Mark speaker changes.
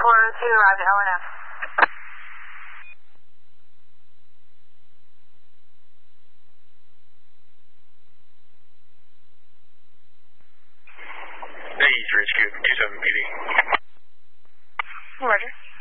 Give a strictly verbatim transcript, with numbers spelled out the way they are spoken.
Speaker 1: four oh two, Roger, L N F.
Speaker 2: Hey, H Q, two seven P D.
Speaker 1: Roger.